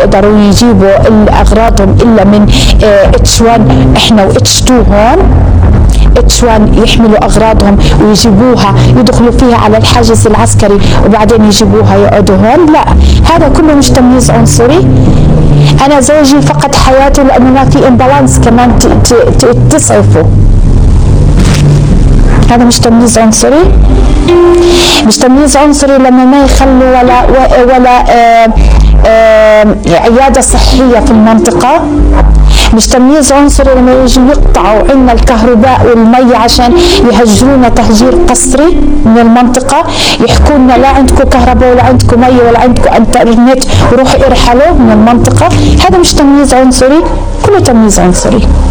يقدروا يجيبوا اغراضهم الا من H1 احنا و H2 هون. H1 يحملوا اغراضهم ويجيبوها يدخلوا فيها على الحاجز العسكري وبعدين يجيبوها يقعدوا هون، لا هذا كله مش تمييز عنصري. انا زوجي فقد حياته لانه ما في امبالانس كمان تسعفه، هذا مش تمييز عنصري. مش تمييز عنصري لما ما يخلوا ولا عيادة صحية في المنطقة. مش تمييز عنصري لما يجوا يقطعوا عنا الكهرباء والمي عشان يهجرونا تهجير قسري من المنطقة، يحكوا لنا لا عندكم كهرباء ولا عندكم مي ولا عندكم انترنت وروحوا ارحلوا من المنطقة. هذا مش تمييز عنصري، كله تمييز عنصري.